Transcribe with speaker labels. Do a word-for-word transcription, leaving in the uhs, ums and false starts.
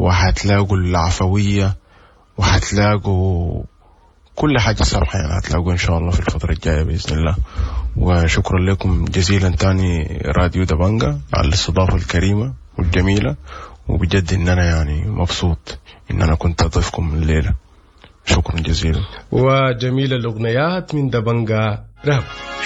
Speaker 1: وهتلاقوا العفوية وهتلاقوا كل حاجة سمحة، يعني هتلاقوا إن شاء الله في الفترة الجاية بإذن الله. وشكرا لكم جزيلا تاني راديو دبنجة على الاستضافة الكريمة والجميلة، وبجد إن أنا يعني مبسوط إن أنا كنت أضيفكم الليلة. شكرا جزيلا.
Speaker 2: وجميل الأغنيات من دبنجة راب.